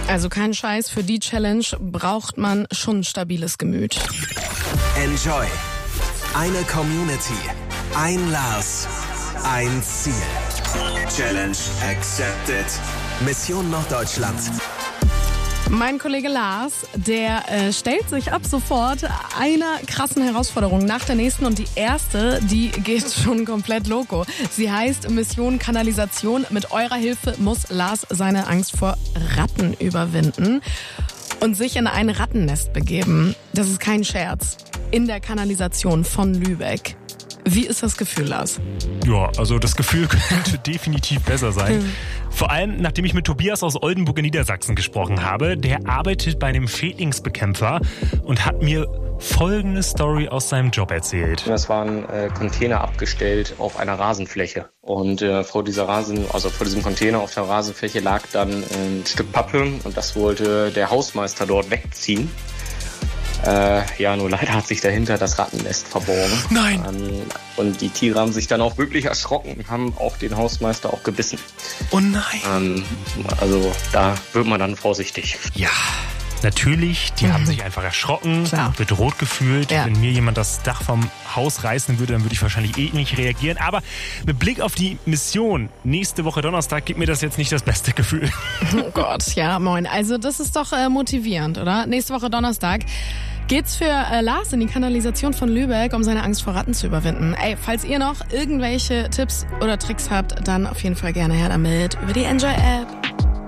Also kein Scheiß, für die Challenge braucht man schon ein stabiles Gemüt. Enjoy. Eine Community. Ein Lars. Ein Ziel. Challenge accepted. Mission Norddeutschland. Mein Kollege Lars, der stellt sich ab sofort einer krassen Herausforderung nach der nächsten und die erste, die geht schon komplett loco. Sie heißt Mission Kanalisation. Mit eurer Hilfe muss Lars seine Angst vor Ratten überwinden und sich in ein Rattennest begeben. Das ist kein Scherz. In der Kanalisation von Lübeck. Wie ist das Gefühl, Lars? Ja, also das Gefühl könnte definitiv besser sein. Vor allem, nachdem ich mit Tobias aus Oldenburg in Niedersachsen gesprochen habe. Der arbeitet bei einem Schädlingsbekämpfer und hat mir folgende Story aus seinem Job erzählt. Es waren Container abgestellt auf einer Rasenfläche. Und vor diesem Container auf der Rasenfläche lag dann ein Stück Pappe und das wollte der Hausmeister dort wegziehen. Nur leider hat sich dahinter das Rattennest verborgen. Nein! Und die Tiere haben sich dann auch wirklich erschrocken und haben auch den Hausmeister auch gebissen. Oh nein! Also da wird man dann vorsichtig. Ja, natürlich, die haben sich einfach erschrocken, bedroht gefühlt. Ja. Wenn mir jemand das Dach vom Haus reißen würde, dann würde ich wahrscheinlich nicht reagieren. Aber mit Blick auf die Mission nächste Woche Donnerstag gibt mir das jetzt nicht das beste Gefühl. Oh Gott, ja moin. Also das ist doch motivierend, oder? Nächste Woche Donnerstag geht's für Lars in die Kanalisation von Lübeck, um seine Angst vor Ratten zu überwinden. Ey, falls ihr noch irgendwelche Tipps oder Tricks habt, dann auf jeden Fall gerne her damit über die Enjoy-App.